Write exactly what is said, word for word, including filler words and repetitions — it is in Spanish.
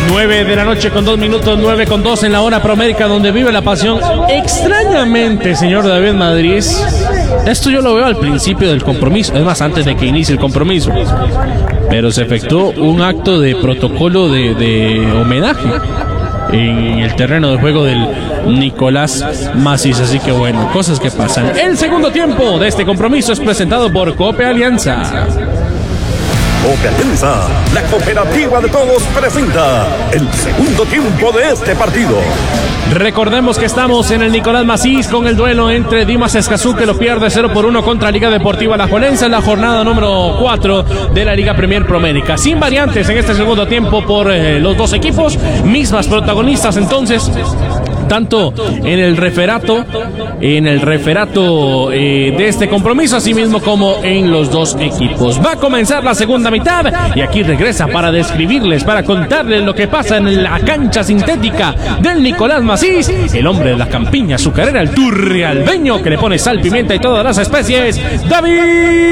nueve de la noche con dos minutos, nueve con dos en la hora Proamérica, donde vive la pasión. Extrañamente, señor David Madrid, esto yo lo veo al principio del compromiso, es más, antes de que inicie el compromiso, pero se efectuó un acto de protocolo de, de homenaje en el terreno de juego del Nicolás Macís. Así que bueno, cosas que pasan. El segundo tiempo de este compromiso es presentado por Cope Alianza. Cope Alianza, la cooperativa de todos, presenta el segundo tiempo de este partido. Recordemos que estamos en el Nicolás Macís con el duelo entre Dimas Escazú, que lo pierde cero por uno contra Liga Deportiva Alajuelense en la jornada número cuatro de la Liga Premier Proamérica. Sin variantes en este segundo tiempo por eh, los dos equipos, mismas protagonistas entonces, tanto en el referato, en el referato eh, de este compromiso, así mismo como en los dos equipos. Va a comenzar la segunda mitad y aquí regresa para describirles, para contarles lo que pasa en la cancha sintética del Nicolás Macís, el hombre de la campiña azucarera, el turrialbeño que le pone sal, pimienta y todas las especies, David